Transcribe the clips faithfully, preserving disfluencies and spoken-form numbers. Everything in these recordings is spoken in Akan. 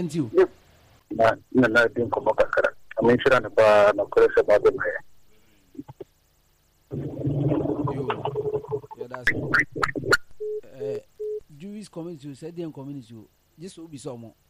yenti o na na na din ko makakara amin sira na ba na kore se ba de mai yo yeah that's eh Jewish community said the community just obi so mo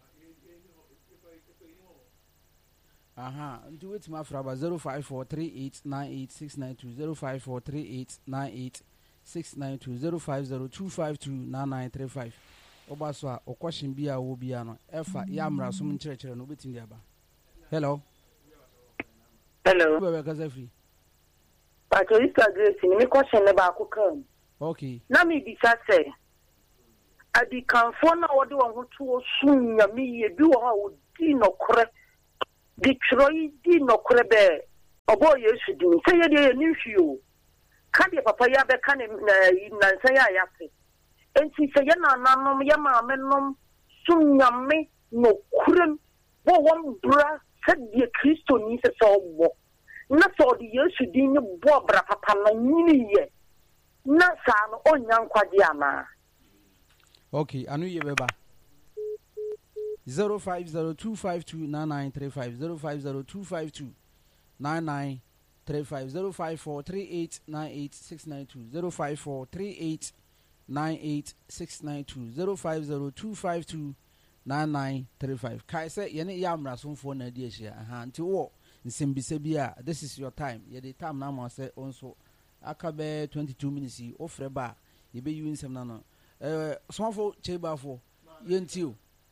aha nti wait my fraba zero five four three eight nine eight six nine two zero five four three eight nine eight six nine two zero five zero two five two nine nine three five oba so a o question bia wo bia no efa ya mra so mkire kire no betim dia ba hello hello we be kaza free Pato Easter Grace ni me question ne ba ko kan okay na me bi sa say adi kanfo na wo de won ho to sunya me ye bi wo ha wo di no kore di troi di no kore be obo Yesu di say ye de ni hwio ka de papa ya be ka ne na nsa ya ya fe enti say na nanom ya ma menom sunya me no kore wo won bra said the Christo ni se so wo na so di Yesu di ni bo bra papa na nyini ye na sa no onya nkwade ama okay anu ye beba zero five zero two five two nine nine three five zero five zero two five two nine nine three five zero five four three eight nine eight six nine two zero five four three eight nine eight six nine two zero five zero two five two nine nine three five kai say ye ne ya mra so fo na di ehia aha nti wo nsembise bia this is your time ye the time na mo say onso akabe twenty-two minutes o freba ye be you nsem na no eh somfo chebafo ye ntio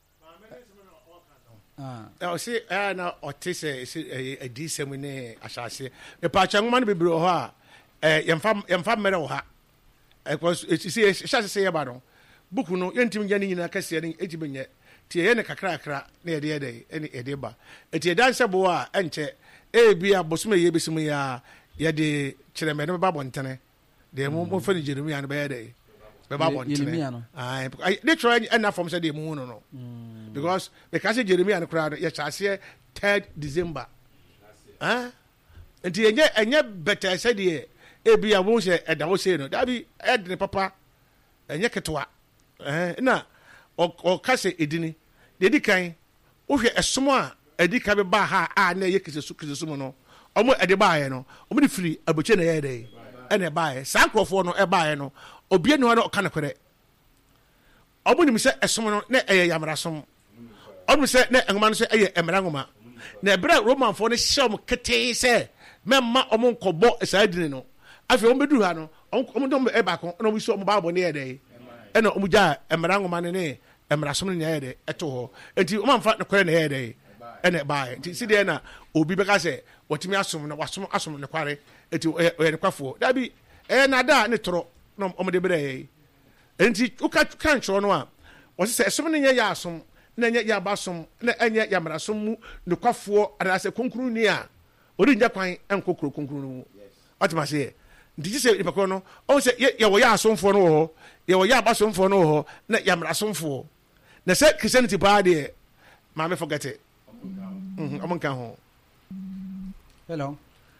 ah o si eh na otise e disem ne asase e pa chanwoma no bebro ho a eh yemfa yemfa mere ho ha e ko si si se ye ba no buku no yentim nya ni nyina kase ne ejibenye tie ye ne kakra kakra na ye de ye de ene e de ba etie dan se bo a enche e bia bosume ye besimu ya ye de kireme ne ba bontene de mo mo fa ni Jeremia ne ba ye de be ba bontene ah they try enough from say de mu no no because because Jeremia ne kra ye chase third December ah enti enye enye better say de e bia wo se e da wo se no da bi e de papa enye ketwa eh na o kase edini de di kan wo hwe esomo a edika be ba ha a na ye kisesu kisesu mo no omo ede ba ye no omo di free aboche na ye de e na ba ye san krofo no e ba ye no obie no no kana kwere omo ni mi se esomo no na eye yamrasom omo se na engoma no se eye emra ngoma na ebra roman fo no hyem kete se memma omo nkobo esaadini no afi omo bedu ha no omo dom e ba ko no bi so omo ba bo na ye de e na omo ja emra ngoma ne ne emrasom ne ye de eto ho enti omo amfa ne kwere na ye de ene bae nti si de na obi beka se watimi asom na wasom asom ne kware enti o ye ne kwafo da bi e na da ne toro no omde bere enti uka kan choro no a wo se esom ne nya ya asom na nya ya basom na enya ya mrasom mu ne kwafo ada se konkru ni a ori nya kwan enkokro konkru no otima se nti se ipako no o se ye wo ya asomfo no ho ye wo ya basomfo no ho na ya mrasomfo na se Christianity ba de ma me forget it. Mhm, amon kan ho. Hello.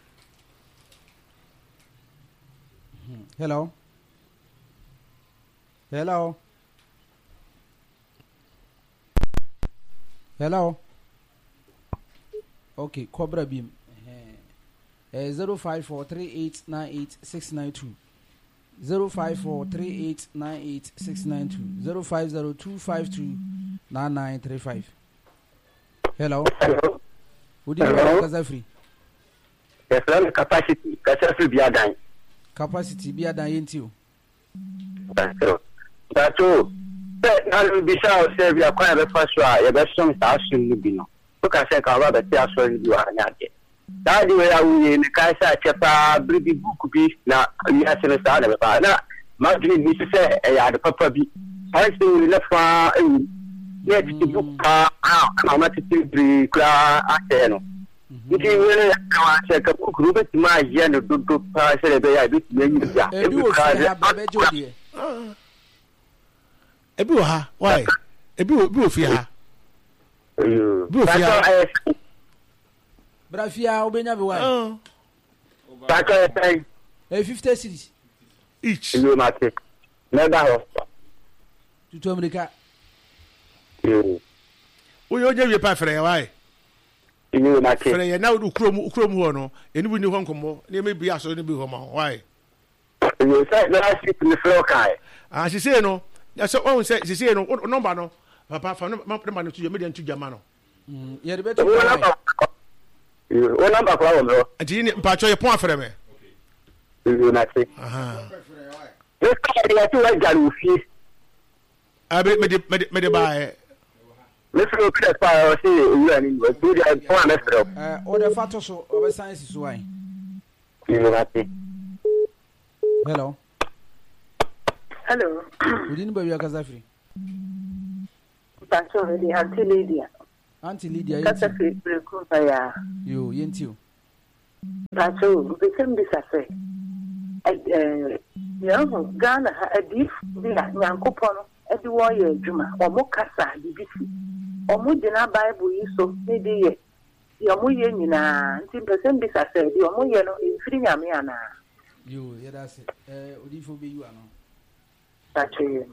Hello. Hello. Hello. Okay, Cobra Beam. Eh zero five four three eight nine eight six nine two. zero five four three eight nine eight six nine two. zero five zero two five two nine nine three five. Hello. Hello. Would you like Kazafri? Yes, sir. Capacity. Capacity be adan. Capacity be adan yentio. That's true. That's true. But now we shall say we are quite a first try. You best some asking be no. Look at say ka ba be aso you are nyade. That the way we in the kaisa chepa bribi book bi na we are saying that be ba na ma dri ni say e ya de papa bi. I say we left fa e yet the book ah na ma ti bri kra ate no. Nti wele ka se ka book ru be ma ye no dodo pa se be ya bi ti yin ya. E bi o se ha ba be jodi e. E bi o ha why? E bi o bi o fi ha. Eh. Bi o fi ha. Brafia obenya be why? Oh. Taka e E fifty cities Each. you mate. Never ho. to to America. Eh. Uyo je wie pa frɛ why? You na ke. Frɛ ye na wo krom krom ho no. Eni bu ni ho nkomo. Ne me bi aso ne bi ho ma. Why? You say last week ni flow kai. Ah she say no. Ya so won say she say no number no. Papa fa no ma no to me dem to jama no. Mm, ye de beto. Wo number. Wo number kwa wo no. Enti ni pa cho ye pon afrɛ me. You na ke. Aha. This guy dey to wa jalu fi. Abi me de me de ba Me feel okay pa o say you ani go do the one na feel. Eh, o de fato so o be science so why? You na ke. Hello. Hello. Udin ba wiya Kasafri. That's already Auntie Lydia. Auntie Lydia That's a yenti. free break ya. Yo yenti o. That's all. We can be safe. Eh, ya ho Ghana ha adif bi na Nyankopon e di wo ye adwuma. Omo kasa bibisi. Omo dina Bible yi so ne di ye. Ya mo ye nyina, nti person bi safe di omo ye no infiri nyame ana. Yo, yeah, that's it. Eh, Odifo be you ano. That's it.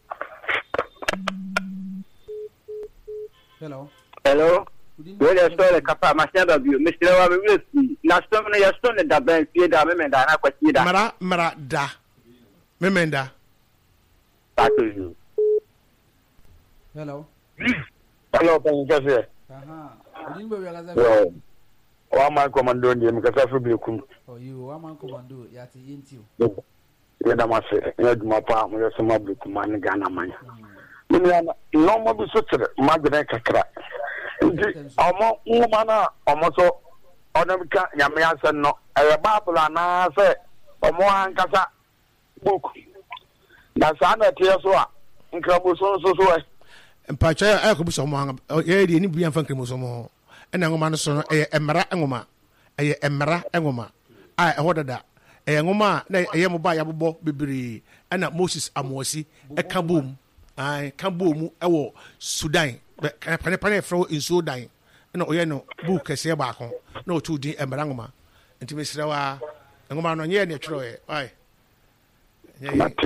Hello. Hello. Well, I saw the capa, my son of you, Mister Wabby. Last time I saw the band, see the women that I could see that. Mara mara da. Memenda. Back to you. Hello. Hello, Ben Joseph. Aha. Udin ba wiya Kasafri. Well, one man commando name, because I feel be kum. Oh, you one man commando yati yenti o. Yada mase, yada mapa, mo yasa mabu kumani Ghana man. Mimi no mo bi sotere, magre kakra. Nti omo ngoma na omo so onam ka nyame asen no, e Bible ana se omo ankasa book. Na sa na tie so a, nka bo so so so e. Mpacho ya ko buso mo hanga. Ye di ni bia mfa nkremo so mo. Ena ngoma no so no e emra ngoma. E emra ngoma. A e hodada. E ngoma na e mo ba ya bobbo bibiri. Ena Moses Amosi e ka bom. Ai ka bom e wo Sudan. Pane pane fro in Sudan. Ena oye no book kese ba ko. Na o tu di emra ngoma. Enti mesira wa ngoma no nye ne twero e. Ai. Nye.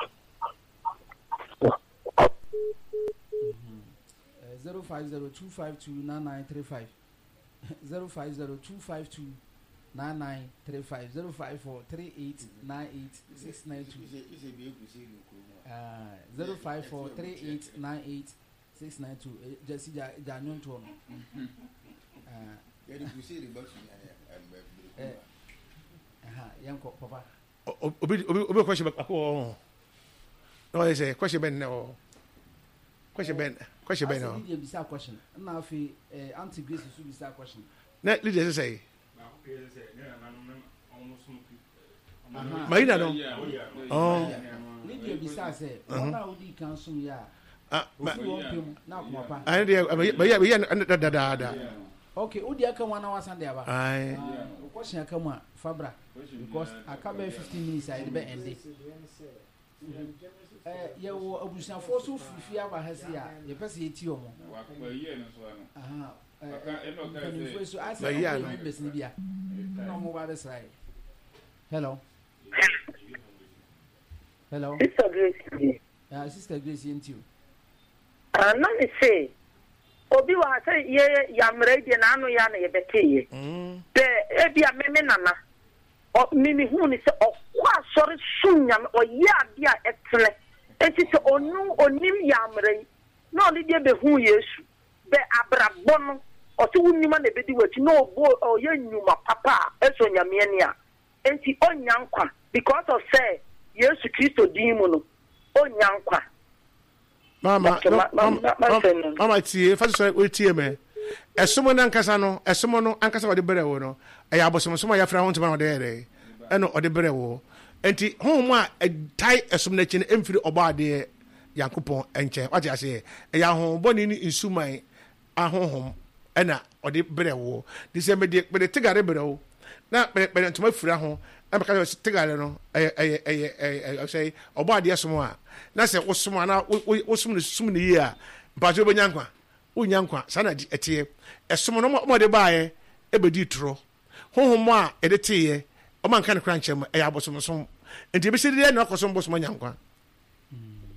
zero five zero two five two nine nine three five zero five zero two five two nine nine three five zero five four three eight nine eight six nine two uh zero five four three eight nine eight six nine two Jesse Janyon to uh yanko papa obi obi obi question back ko no I say question ben no question ben question ben no Lydia bisa question na fi Auntie Grace su bisa question na Lydia say Marina no oh Lydia bisa say ona odi kan sum ya ah na kuma pa ai dia ba ya ya da da da okay odi aka wana wasan dia ba ai question aka mu Fabra because aka be fifteen minutes I be end eh ye wo abusan fo so fifi aba ha si a ye pese ye ti omo wa ko ye no so ano aha aka eno ka eh so asa ba ya no bes ni bia no mo ba bes right hello hello Sister Grace. ah Sister Grace yenti o Ah, na me say obi wa say ye yamre de na anu ya na ye beteye mm de e bia meme nana o mimi hu ni se okwa sori sunya o ya bia etle enti se onu onim yamre na oni de be hu Yesu be abrabọ no o se wunima na be di wati na obo o ye nyuma papa eso nyame ani a enti onyankwa because of say Yesu Kristo din mu no onyankwa mama mama mama tie fa so we tie me esomo na ankasa no esomo no ankasa wo de bere wo no e ya bosomo somo ya fra ho ntoma wo de ere e no o de bere wo enti honhom a tai esomo na chi na emfiri obo ade Yankopon enche wati ase e ya ho boni ni insuman ahonhom e na o de bere wo di se me de me de tigare bere wo na me ntoma fura ho e be ka tigare no e e e e say obo ade esomo a na se wosomo na wosomo ne sum ne yi a mpajo be nyankwa wo nyankwa sana etie esomo no mo de baaye e be di tro honhom a e de tie o man kan kra nchem e ya bosomo som enti be se de na kosom bosomo nyankwa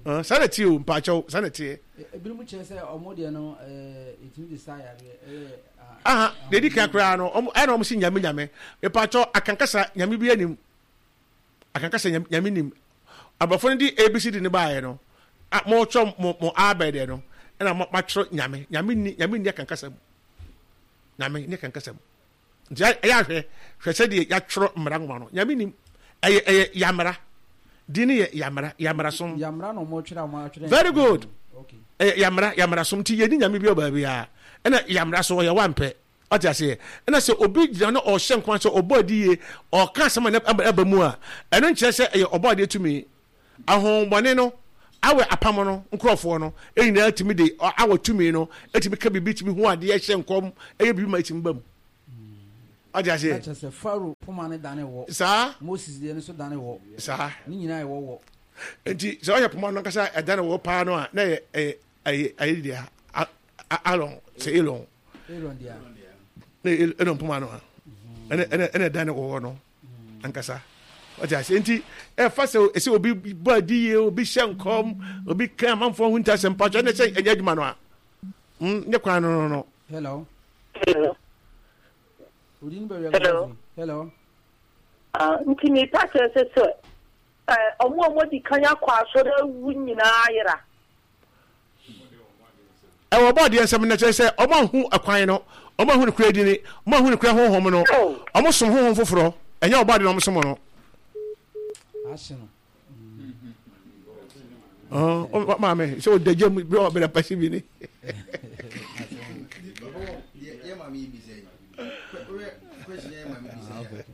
Uh, sanity, Pacho, sanity. A Bimuche say, or Modiano, it will desire. Ah, Lady Cacrano, I don't see Yamiyame. A Pacho, I can cassa Yamibianim. I can cassa Yaminim. I'm a friendly A B C in the Bayano. At more chum, more arbedeno. And I'm not much Yami, Yamin, Yamin, Yakan Cassam. Yami, Yakan Cassam. Yahweh, she said, Yatro Marangano. Yaminim, a Yamara. Dini Yamara, Yamara sum. Yamra no more children. Very good. Okay. Yamara, Yamara sum tea, Yamibio baby. And a Yamra so ya one pet. What I say, and I say, Obid, or Shank once or body, or cast someone up Abamua. And then she said, your body to me. A home banano, our apamono, uncrofono, ain't there to me, the hour to me, no, let me come beat me one, the action come, and you might him bum. I just say, just a faro, Pomane Dane walk. Sir, Moses the Enso Dane walk. Sir, Nina walk. And so I have Pomano Cassa, I done a war pano, nay, a idea. Along, say along. I don't Pomano. And a done a war no. And Cassa. What I say, a fossil, it will be body, will be shank come, will be come for winters and patch, and I say, a young man. Hm, no, no, no. Hello. Hello. Hello. Hello. Ah, nti me pache se so. Eh, omo omo di kanya kwa so da wunyi na ayira. E wo body ensem na che se omo hu akwan no, omo hu ne kura di ni, omo hu ne kura honhom no. Omo som honhom foforo. Enya wo body no omo som no. Ashino. Oh, o ma me, so de jam bi o be na pasi bi ni. Ye ma mi bi say. Question ye ma mi bi say.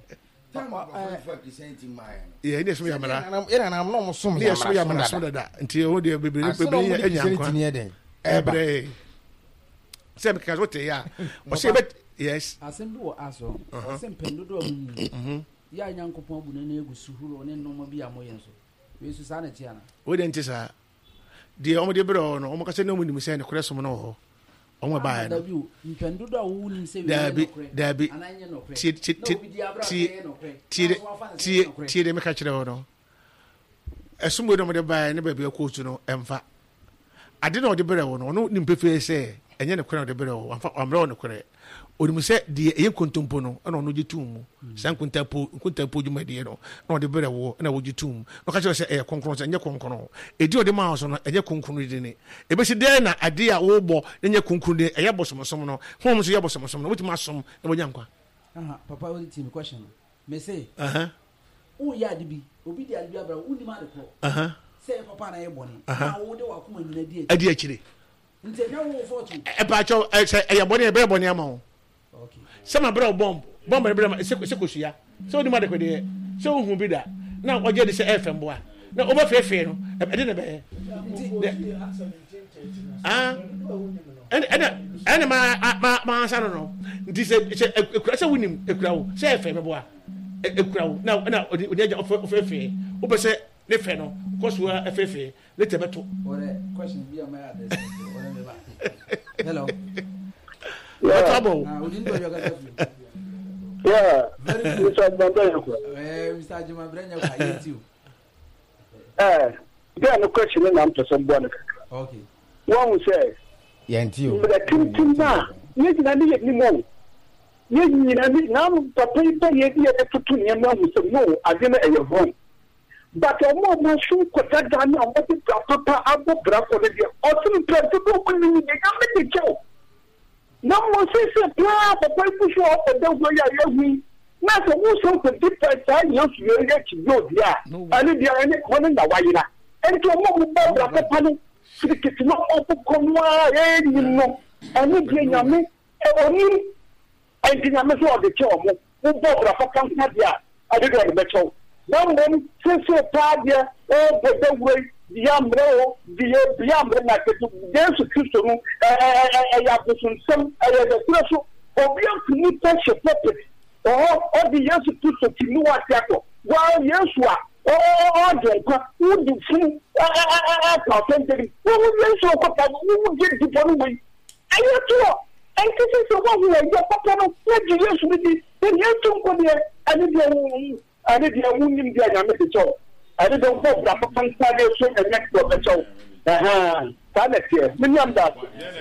Yeah, yes, we are. And I'm not some. Yes, we are. That until the baby baby every same because what they are. But yes, I send you also. I send Pendudo. Mhm. Ya Yankopon bu na egu suhuro ne no bi amoyen so. We su sanity ana. We didn't say the omode bro no, omo ka se no mu ni se ne kure som no ho. Omo ba ya no. Pendudo wu ni se we da bi ananye no kure. Ti ti ti ti ti ti de me ka kire ho no. Esumbo no mo de ba ne ba bi akwotu no emfa. Ade na o de bere wo no, no nimpefe se enye ne kure o de bere wo, amfa amre wo ne kure. Onimu se de eye kontompo no na ono gitum mu san kontampo kontampo djuma de no na ode bere wo na wo gitum no ka che se eye konkron se enye konkron edi ode ma so no enye konkron de ni e be se de na ade a wo bo enye konkron de eye bosomosom no hom so ye bosomosom no wutima som e bonya nkwa aha papa what team question me say aha o ya de bi obi de ade bi abra uni ma de ko aha say papa na ye boni na wo de wa kuma nyina di adi akire nte na wo fotu e ba cho eye boni e be boni ama wo. Okay. Sama bro bomb bomb bro se se kosuya se odi ma de kwede se ohun bi da na oje de se F M boa na oba fefe no e de ne be ah and and and ma ma ma sa no no nti se se ekura se wunim ekura wo se F M boa ekura wo na na odi odi aja ofefe wo be se ne fe no kosu afefe le tebeto ore question bi am ya de ore me ba hello. Yeah. Trouble. Uh, we didn't know you guys. Yeah. Very good. Mister Bandeko. Eh, Mister Juma Brenya, I hate you. Eh, there are no question in answer someone. Okay. One will say, Yantiu. but the king king now, you didn't need any more. You didn't now, but paper, you didn't have to tune your mom with some no, I didn't at your home. But a more mushroom could that done on what the papa above Bracco, also principle when you make the joke. No more says a plan for people show up and don't go your me. Not a woman for different time, you get to go there. I need the only calling the Wayna. And to a moment, the panel, it's not open Conwa, and you know, and you bring your me, and me, and the Amazon of the Chom, who bought a fucking Nadia. I did not bet you. One woman says so bad, yeah, oh, but the way. Diamro, the Diamro, like the dance of Christian, I have some, I have a pressure, or we have to meet pressure puppet, or all the years of Christian to know what tackle. While yes, what, or Joker, who do see, I pretended, who will so who will get the one way. I have to, and this is the one who your papa, what do you with it? Then you don't go there, and if you're, and if you're wounding there, I make the job. I don't know that for some time they should the next one so aha next year million that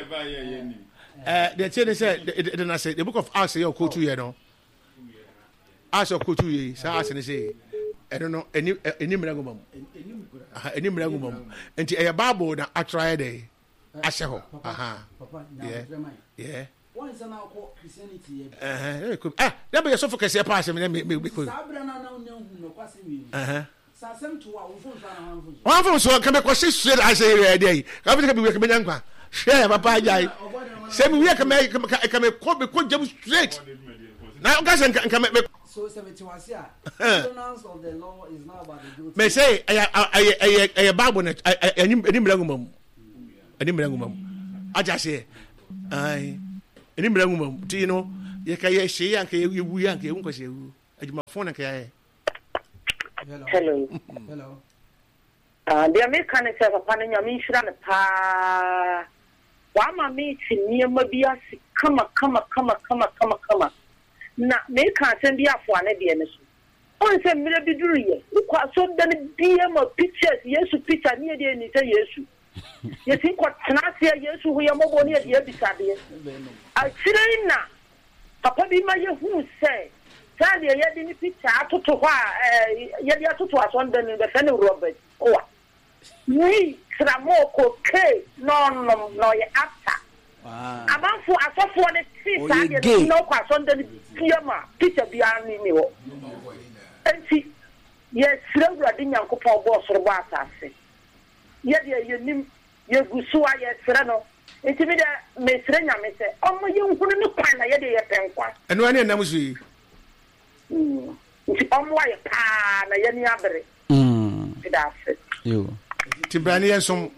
eh the thing is the na say the book of Acts you go to here no Acts you go to here say Acts say I don't know any any miracle mom any miracle mom enti e Bible na atry dey ahye ho aha yeah yeah one is now called Christianity eh ah that be so focus here pass me me me sabra na na unu no kwase wi eh sasem to wa wo fun so na hanfo wan fun so kan be ko shi straight I say here dey ka be ka be ka be nyankwa share papa jai say me we ka me ka me ko be ko jam straight na ga say kan me so seventy-one sia pronounce of the law is now about the guilty me say ay ay ay ay Bible na any any miracle mom any miracle mom aja say ai any miracle mom do you know ye ka ye she yan ka ye wu yan ka ye nko she wu aduma phone ka ye hello hello ah the American say papa na nyame nhira ne pa wa ma me ti niema bi asi kama kama kama kama kama kama na me ka sen bi afo ana de ne so on se mire bi duru ye kwa so dan die ma pictures Yesu picture ni de ni say Yesu yesi kwa tnasia Yesu hu ye mobo ni de bisade a tirena papa bi ma ye hu se sa de ye de ni picture atoto ho a ye de atoto aso ndan ni be fene Robert owa ni tramoko ke no no no ye after amanfo asofo ne ti sa de no kwa aso ndan piama picture bi ani ni wo enti ye sira wurade nyankopɔn bo soro bo asase ye de ye nim ye gusuwa ye sira no enti me de me sira nyame se omo ye nhunu ne kwan na ye de ye penkwa eno ani nam so yi enti omo wa ye pa na ye ni abere mm tidase yo tibrani ensom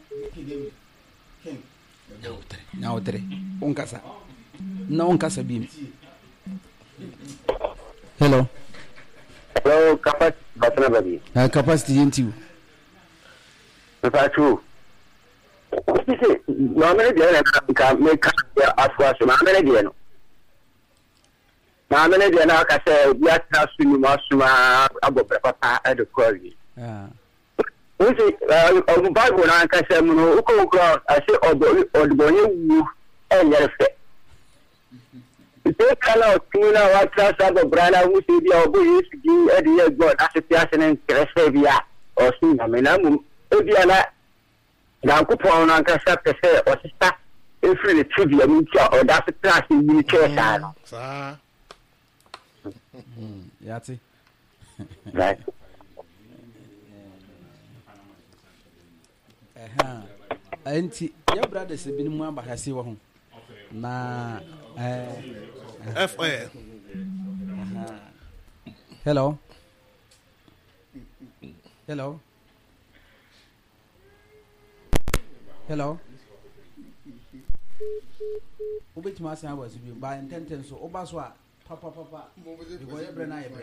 na otre onkasa na onkasa bi hello hello capacity batna baby uh, capacity into that's true no me de na me ka afwa so na me de no na me de na ka se ya ta su ni ma su ma abobra papa e de kwari ah Usi o Bible na ka se mu no uko uko ase odo odbonye wu e nyerfe Ite kala tuna wa trasa do brana musi dia obo yesu gi e de god asetiase ne krese bia o si na me na mu e bia na na kupon na ka sa pese o sista e free the trivia mi tia o da se trasa ni chesa no sa mm yati right eh anti your brothers bi ni mu abahase wo ho na eh f o hello hello hello ubeti ma san abasu bi ba intenten so oba so a papa papa because your brother na ye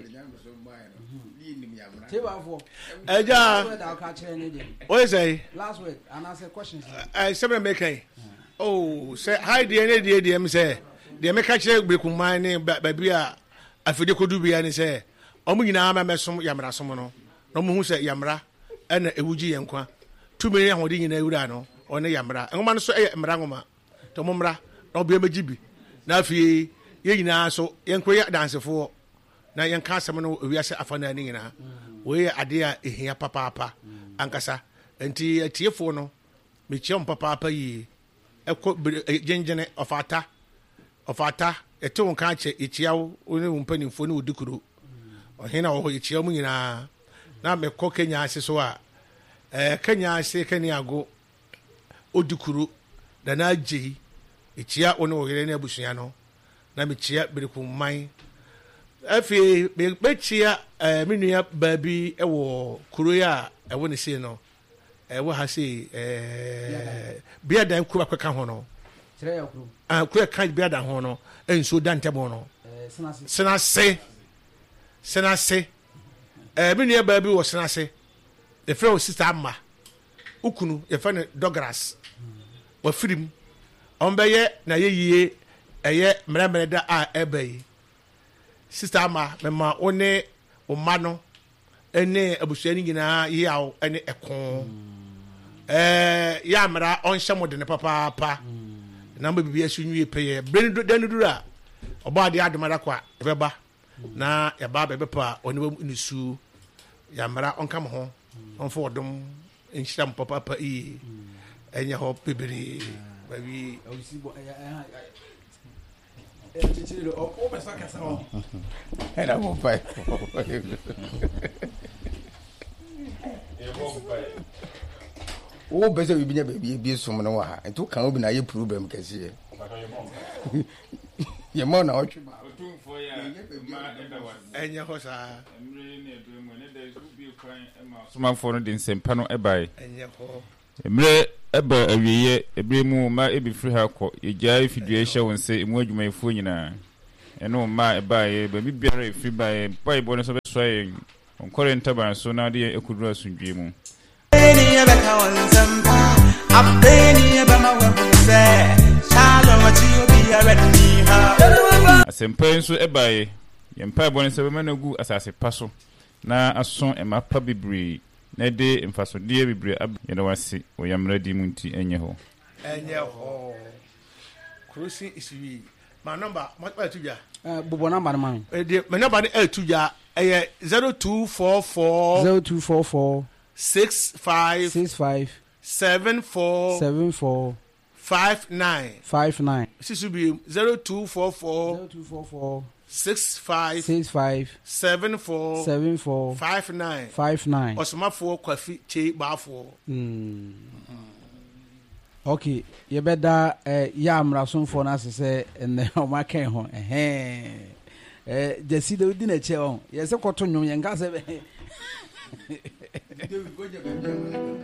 teba for eja da ka kire ni de o say last word and answer questions I seven make oh say hi dey na dey dey me say dey me ka kire brekumman ni ba bia afide kodu bia ni say omu nyina ma mesom yamra som no no mu hu say yamra na ewuji yenkwa tumi ya hodi nyina ewura no one yamra ngoma no so e mra ngoma to mo mra na obia magibi na afie ye nyina so yenkwe dansefo na yenka asem no ewiase afana ni nyina we ade a ehia papa papa ankasa enti atiefo no me chiom papa papa yi eko genjene ofata ofata eto nka che echiawo oni wumpanimfo ni odukuro ohina wo echiawo mu nyina na me ko Kenya ase so a eh Kenya ase Kenya ago odukuro da na agi echia oni wo here na abusua no na me chia berekumman afi be chia eh menua baabi ewo kuro ya ewo ne se no ewo ha se eh bia dan kuro akeka ho no tire ya kuro ah kuro kan bia dan ho no enso dantemo no eh senase senase senase eh menua baabi wo senase the friend sister amma ukunu ye fa ne Douglas wa firim onbeye na yeyiye eye mremre da a ebayi sister ama mema one o ma no ɛne abusua no nyinaa yaw ɛne ɛko ɛɛ yɛ amara ɔnhyɛ mo de ne papaapa na mba bibi asu nwie pɛyɛ bere no dan no duru a ɔbɔ ade adomada kwa ɛbɛba na yɛba bɛbɛpa ɔne ba ne su yɛ amara ɔnka mo ho ɔmfa ɔdom nhyira mo papaapa yie ɛnyɛ hɔ bebree babi Era bom pai. O bese bibinya baby bi som no wa. Entu kan obi na ye problem kase ye. Ye mo na otwe ba. Otumfo ya ma eba wa. ɛnyɛ hɔ saa Emre ne do mu ne da su bi kwan ema somafo no de nsempa no ebae. ɛnyɛ hɔ Emre eba awiye ebre mu ma ebi firi ha kɔ egyae fidua hye won se emu adwumayefo nyinaa. Eno ma ebae ba bibiara efiri bae boy bo no so be soe onkore ntaban so na de ekudura sundwe mu. Eni ebeka wanzampa apeni ebama wabuse shalom ati obi aredi ha Asempa nso ebae yempa bo no se be managu asase paso na aso ema pa bibiri na de mfaso de bibiri ab yeda wase oyamra di munti enye ho ɛnyɛ hɔ krosi isiwi ma number ma pa tuja Uh, Bobo number man. ɛde ma number ne ɛtuja ɛyɛ zero two four four Zero two four four six five six five seven four seven four five nine five nine. sisu bi zero two four four Zero two four four six five six five seven four seven four five nine five nine. ɔsomafoɔ kwafi kye baafoɔ Hmm. Okay, you better uh, ya amrasonfo na sese ene o ma ken ho eh eh jesi de di na che on ye se kwoto nwom ye nka se be